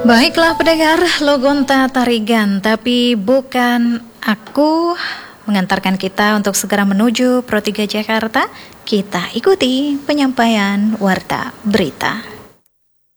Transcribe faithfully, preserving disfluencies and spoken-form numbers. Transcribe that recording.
Baiklah pendengar Logonta Tarigan, tapi bukan aku mengantarkan kita untuk segera menuju Pro tiga Jakarta. Kita ikuti penyampaian warta berita.